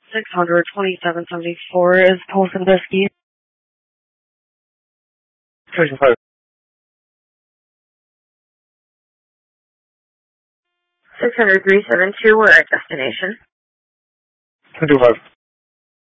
62774 is Polson Bisky. Station 5. 600-372, we're at destination. 225.